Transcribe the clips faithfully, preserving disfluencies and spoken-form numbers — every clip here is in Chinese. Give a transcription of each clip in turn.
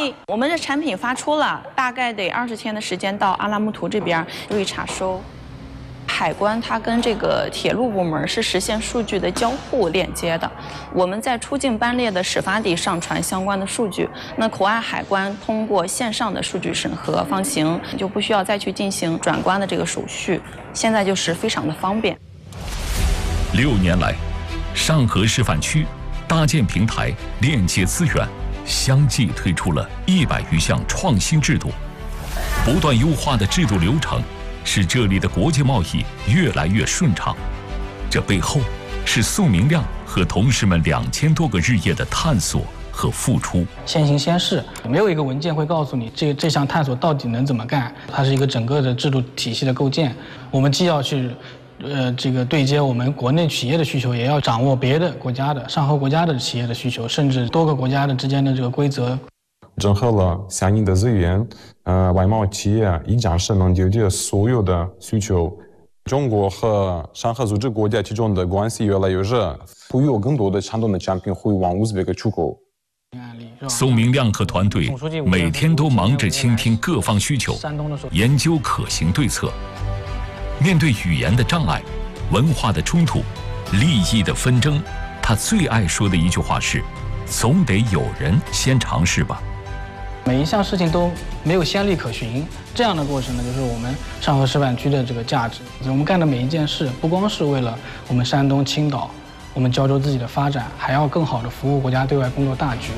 以我们的产品发出了，大概得二十天的时间到阿拉木图这边予以查收。海关它跟这个铁路部门是实现数据的交互链接的，我们在出境班列的始发地上传相关的数据，那口岸海关通过线上的数据审核放行，就不需要再去进行转关的这个手续，现在就是非常的方便。 六年来，上河示范区搭建平台、链接资源，相继推出了一百余项创新制度，不断优化的制度流程，使这里的国际贸易越来越顺畅。这背后是宋明亮和同事们两千多个日夜的探索和付出。 先行先试，没有一个文件会告诉你这这项探索到底能怎么干，它是一个整个的制度体系的构建。我们既要去呃，这个对接我们国内企业的需求，也要掌握别的国家的上合国家的企业的需求，甚至多个国家的之间的这个规则。 整合了相应的资源，呃，外贸企业一站式能解决所有的需求。中国和上合组织国家之间的关系越来越热，会有更多的山东的产品会往乌兹别克出口。 宋明亮和团队每天都忙着倾听各方需求，研究可行对策。面对语言的障碍、文化的冲突、利益的纷争，他最爱说的一句话是：“总得有人先尝试吧。” 每一项事情都没有先例可循，这样的过程呢，就是我们上河示范区的这个价值。我们干的每一件事，不光是为了我们山东青岛、我们胶州自己的发展，还要更好的服务国家对外工作大局。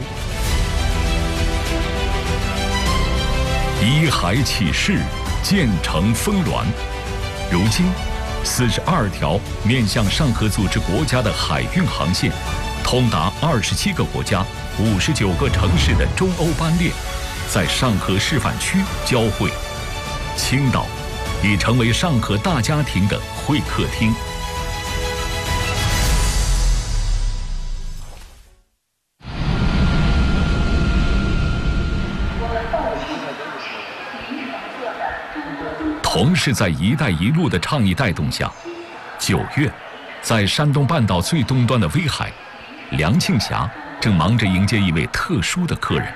依海起势，建成峰峦。如今，四十二条面向上合组织国家的海运航线，通达二十七个国家、五十九个城市的中欧班列，在上河示范区交汇。青岛已成为上河大家庭的会客厅。同是在“一带一路”的倡议带动下，九月，在山东半岛最东端的威海，梁庆霞正忙着迎接一位特殊的客人。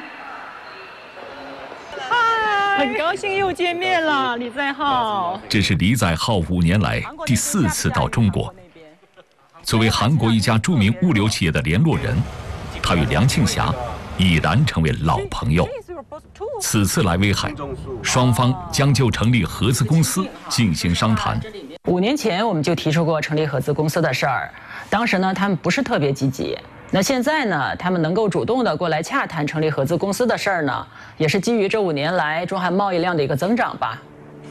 嗨，很高兴又见面了，李在浩。 这是李在浩五年来第四次到中国。作为韩国一家著名物流企业的联络人，他与梁庆霞已然成为老朋友。此次来威海，双方将就成立合资公司进行商谈。 五年前我们就提出过成立合资公司的事儿，当时呢他们不是特别积极。那现在呢，他们能够主动的过来洽谈成立合资公司的事儿呢，也是基于这五年来中韩贸易量的一个增长吧。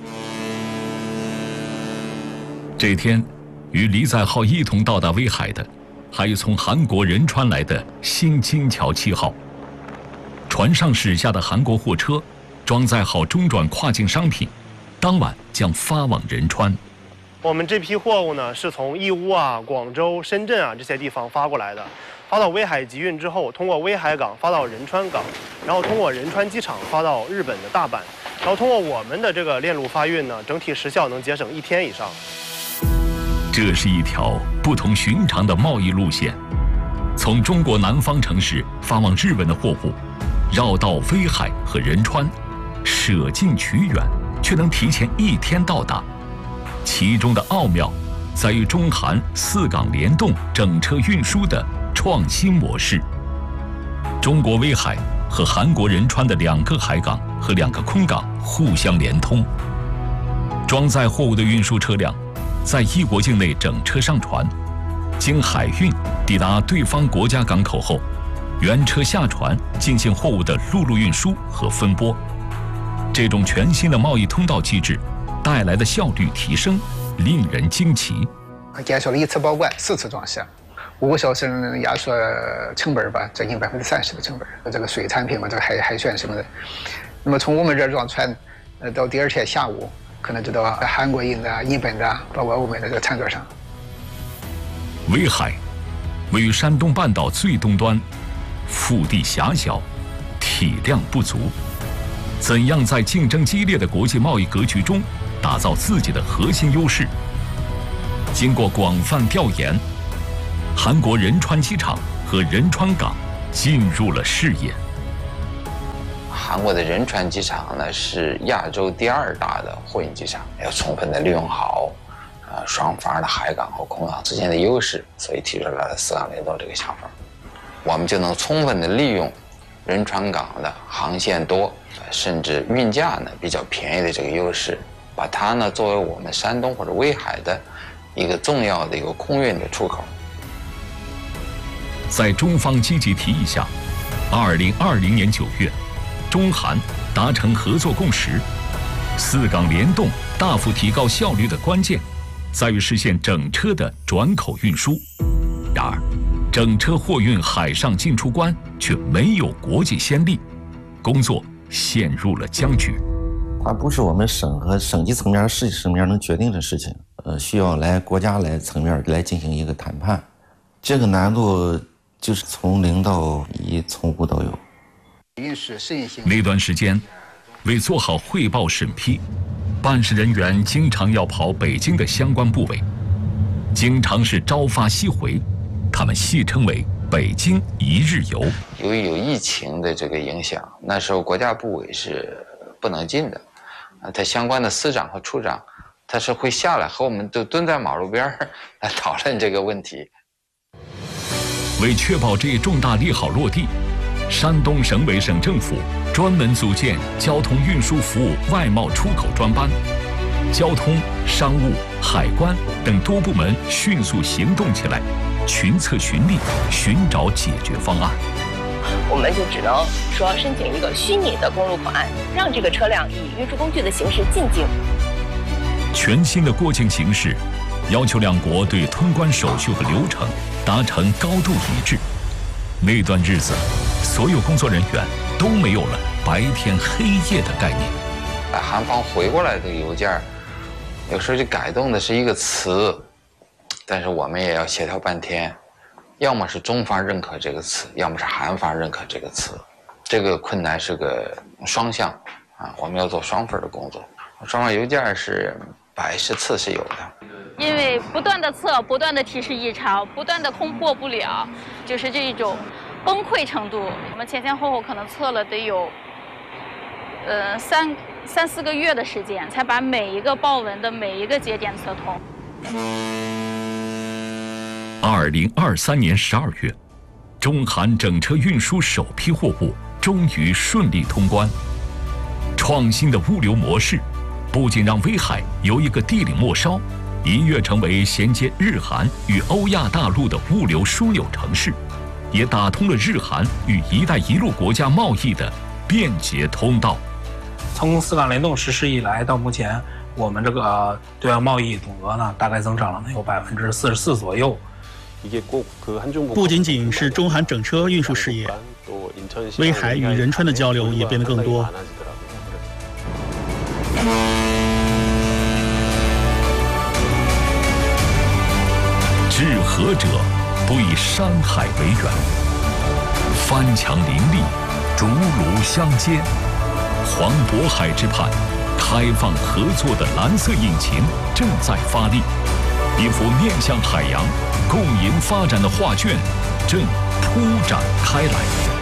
这天，与李在浩一同到达威海的，还有从韩国仁川来的新金桥七号。船上驶下的韩国货车，装载好中转跨境商品，当晚将发往仁川。 我们这批货物呢，是从义乌啊、广州、深圳啊这些地方发过来的，发到威海集运之后，通过威海港发到仁川港，然后通过仁川机场发到日本的大阪，然后通过我们的这个链路发运呢，整体时效能节省一天以上。 这是一条不同寻常的贸易路线，从中国南方城市发往日本的货物，绕到威海和仁川，舍近取远，却能提前一天到达。其中的奥妙在于中韩四港联动整车运输的创新模式。中国威海和韩国仁川的两个海港和两个空港互相连通，装载货物的运输车辆在一国境内整车上船，经海运抵达对方国家港口后，原车下船进行货物的陆路运输和分拨。这种全新的贸易通道机制带来的效率提升令人惊奇。 减少了一次保管、四次装卸，五个小时能压缩成本吧，将近百分之三十的成本。这个水产品嘛，这个海海鲜什么的，那么从我们这儿装船，呃，到第二天下午，可能就到韩国印的、日本的，包括欧美的这个餐桌上。 威海位于山东半岛最东端，腹地狭小，体量不足，怎样在竞争激烈的国际贸易格局中打造自己的核心优势？经过广泛调研，韩国仁川机场和仁川港进入了视野。 韩国的仁川机场呢是亚洲第二大的货运机场，要充分的利用好，呃，双方的海港和空港之间的优势，所以提出来了四港联动这个想法。我们就能充分的利用仁川港的航线多，甚至运价呢比较便宜的这个优势，把它呢作为我们山东或者威海的一个重要的一个空运的出口。 在中方积极提议下，二零二零年九月，中韩达成合作共识。四港联动大幅提高效率的关键，在于实现整车的转口运输。然而，整车货运海上进出关却没有国际先例，工作陷入了僵局。 它不是我们省和省级层面、市级层面能决定的事情，呃，需要来国家来层面来进行一个谈判。这个难度就是从零到一，从无到有。 那段时间，为做好汇报审批，办事人员经常要跑北京的相关部委，经常是朝发夕回，他们戏称为“北京一日游”。 由于有疫情的这个影响，那时候国家部委是不能进的，啊，他相关的司长和处长，他是会下来和我们都蹲在马路边来讨论这个问题。 为确保这一重大利好落地，山东省委省政府专门组建交通运输服务外贸出口专班，交通、商务、海关等多部门迅速行动起来，群策群力，寻找解决方案。 我们就只能说申请一个虚拟的公路口岸，让这个车辆以运输工具的形式进京。 全新的过境形式，要求两国对通关手续和流程达成高度一致。那段日子，所有工作人员都没有了白天黑夜的概念。 韩方回过来的邮件，有时候就改动的是一个词，但是我们也要协调半天，要么是中方认可这个词，要么是韩方认可这个词。这个困难是个双向啊，我们要做双份的工作。双方邮件是百十次是有的。 因为不断的测，不断的提示异常，不断的通过不了，就是这一种崩溃程度。我们前前后后可能测了得有，呃三三四个月的时间，才把每一个报文的每一个节点测通。 二零二三年十二月，中韩整车运输首批货物终于顺利通关。创新的物流模式，不仅让威海由一个地领末梢一跃成为衔接日韩与欧亚大陆的物流枢纽城市，也打通了日韩与“一带一路”国家贸易的便捷通道。 从四港联动实施以来到目前，我们这个对外贸易总额呢，大概增长了能有百分之四十四左右。 不仅仅是中韩整车运输事业，威海与仁川的交流也变得更多。 治河者，不以山海为远。翻墙林立，竹庐相接，黄渤海之畔，开放合作的蓝色引擎正在发力，一幅面向海洋、共赢发展的画卷正铺展开来。